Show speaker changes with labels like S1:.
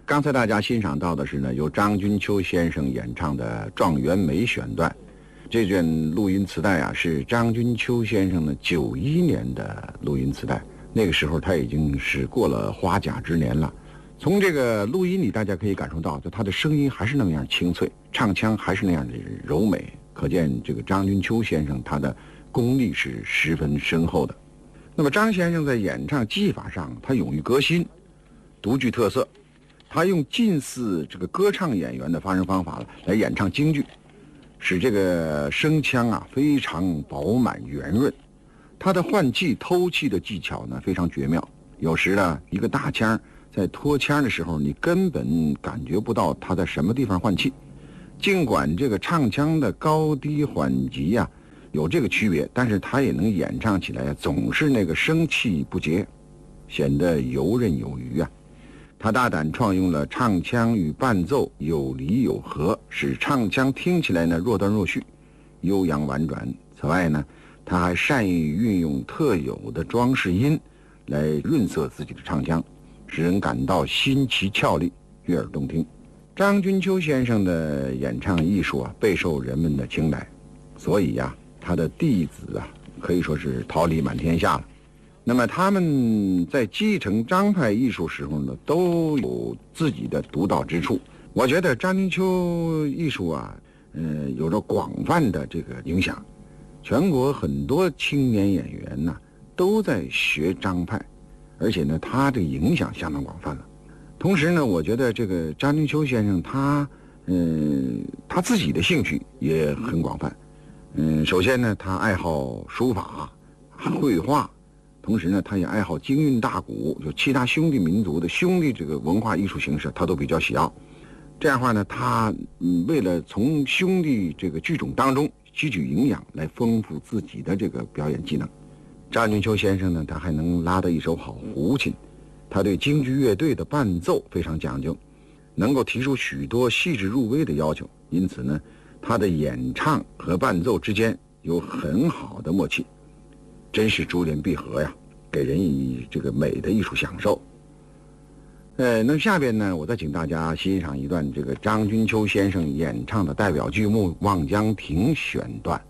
S1: 刚才大家欣赏到的是呢，由张君秋先生演唱的《状元梅》选段。这卷录音磁带啊，是张君秋先生的91年的录音磁带。那个时候他已经是过了花甲之年了。从这个录音里，大家可以感受到，就他的声音还是那么样清脆，唱腔还是那样的柔美，可见这个张君秋先生他的功力是十分深厚的。那么张先生在演唱技法上，他勇于革新，独具特色。他用近似这个歌唱演员的发声方法来演唱京剧，使这个声腔啊非常饱满圆润。他的换气偷气的技巧呢非常绝妙，有时呢一个大腔在脱腔的时候，你根本感觉不到他在什么地方换气。尽管这个唱腔的高低缓急啊有这个区别，但是他也能演唱起来总是那个声气不竭，显得游刃有余啊。他大胆创用了唱腔与伴奏有离有合，使唱腔听起来呢若断若续，悠扬婉转。此外呢，他还善于运用特有的装饰音来润色自己的唱腔，使人感到新奇俏丽，悦耳动听。张君秋先生的演唱艺术啊备受人们的青睐，所以呀，他的弟子啊可以说是桃李满天下了。那么他们在继承张派艺术时候呢，都有自己的独到之处。我觉得张君秋艺术啊，有着广泛的这个影响，全国很多青年演员呢都在学张派，而且呢，他这个影响相当广泛了。同时呢，我觉得这个张君秋先生他自己的兴趣也很广泛。首先呢，他爱好书法、绘画。同时呢，他也爱好京韵大鼓，就七大兄弟民族的兄弟这个文化艺术形式，他都比较喜好。这样的话呢，他为了从兄弟这个剧种当中汲取营养，来丰富自己的这个表演技能。张君秋先生呢，他还能拉得一手好胡琴，他对京剧乐队的伴奏非常讲究，能够提出许多细致入微的要求，因此呢，他的演唱和伴奏之间有很好的默契。真是珠联璧合呀，给人以这个美的艺术享受。那下边呢，我再请大家欣赏一段这个张君秋先生演唱的代表剧目《望江亭》选段。